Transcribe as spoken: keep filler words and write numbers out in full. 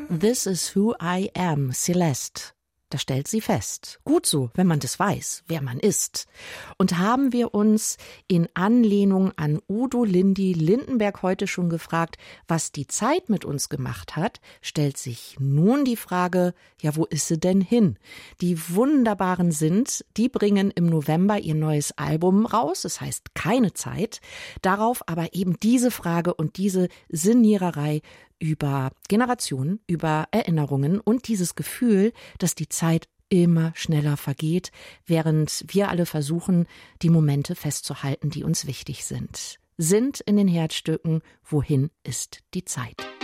This is who I am, Celeste. Da stellt sie fest. Gut so, wenn man das weiß, wer man ist. Und haben wir uns in Anlehnung an Udo Lindy Lindenberg heute schon gefragt, was die Zeit mit uns gemacht hat, stellt sich nun die Frage, ja, wo ist sie denn hin? Die Wunderbaren Sind, die bringen im November ihr neues Album raus, es heißt Keine Zeit. Darauf aber eben diese Frage und diese Sinniererei über Generationen, über Erinnerungen und dieses Gefühl, dass die Zeit immer schneller vergeht, während wir alle versuchen, die Momente festzuhalten, die uns wichtig sind. Sind in den Herzstücken, wohin ist die Zeit?